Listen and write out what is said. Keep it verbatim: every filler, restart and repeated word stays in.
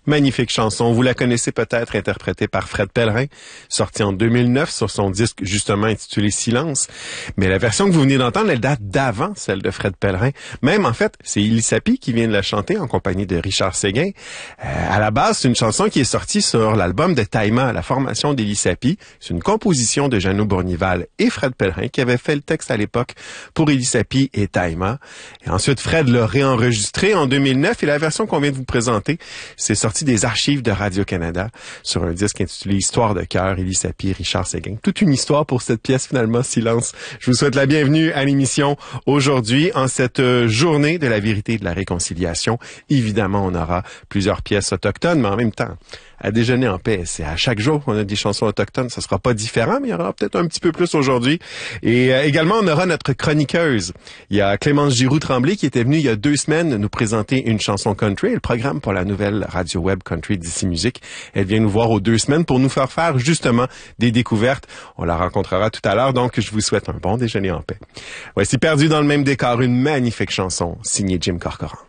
Magnifique chanson. Vous la connaissez peut-être, interprétée par Fred Pellerin, sortie en deux mille neuf sur son disque justement intitulé Silence. Mais la version que vous venez d'entendre, elle date d'avant celle de Fred Pellerin. Même en fait, c'est Élie Sapi qui vient de la chanter en compagnie de Richard Séguin. Euh, à la base, c'est une chanson qui est sortie sur l'album de Taïma, la formation d'Élie Sapi. C'est une composition de Jeannot Bournival et Fred Pellerin qui avait fait le texte à l'époque pour Élie Sapi et Taïma. Et ensuite, Fred l'a réenregistré en deux mille neuf et la version qu'on vient de vous présenter, c'est sorti des archives de Radio-Canada sur un disque intitulé Histoire de cœur, Élie Sapi, Richard Séguin. Toute une histoire pour cette pièce finalement, Silence. Je vous souhaite la bienvenue à l'émission aujourd'hui en cette journée de la vérité et de la réconciliation. Évidemment, on aura plusieurs pièces autochtones, mais en même temps, à déjeuner en paix, c'est à chaque jour qu'on a des chansons autochtones. Ça sera pas différent, mais il y aura peut-être un petit peu plus aujourd'hui. Et euh, également, on aura notre chroniqueuse. Il y a Clémence Giroux-Tremblay qui était venue il y a deux semaines nous présenter une chanson country, le programme pour la nouvelle radio web country d'ici Musique. Elle vient nous voir aux deux semaines pour nous faire faire justement des découvertes. On la rencontrera tout à l'heure, donc je vous souhaite un bon déjeuner en paix. Voici Perdu dans le même décor, une magnifique chanson signée Jim Corcoran.